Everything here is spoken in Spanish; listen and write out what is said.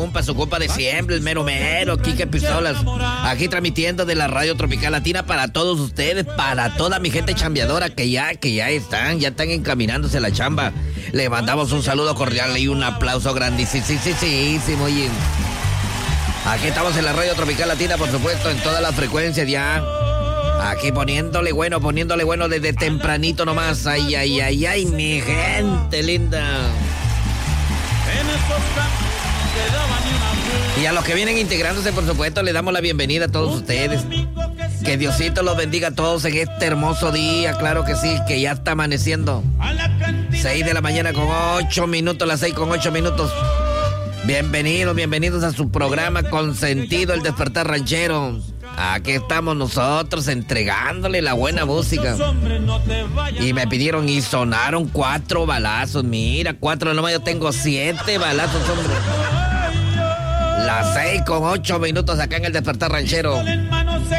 su compa de siempre, el mero mero, Quique Pistolas. Aquí transmitiendo de la Radio Tropical Latina para todos ustedes, para toda mi gente chambeadora que ya están encaminándose a la chamba. Le mandamos un saludo cordial y un aplauso grandísimo, oye. Aquí estamos en la Radio Tropical Latina, por supuesto, en todas las frecuencias ya. Aquí poniéndole bueno desde tempranito nomás. Ay, mi gente linda. Y a los que vienen integrándose, por supuesto, le damos la bienvenida a todos ustedes. Que Diosito los bendiga a todos en este hermoso día, claro que sí, que ya está amaneciendo. 6 de la mañana con 8 minutos, las 6 con 8 minutos. Bienvenidos a su programa consentido, El Despertar Ranchero. Aquí estamos nosotros entregándole la buena música. Y me pidieron y sonaron 4 balazos. Mira, 4 nomás, yo tengo 7 balazos, hombre. Las 6 con 8 minutos acá en El Despertar Ranchero.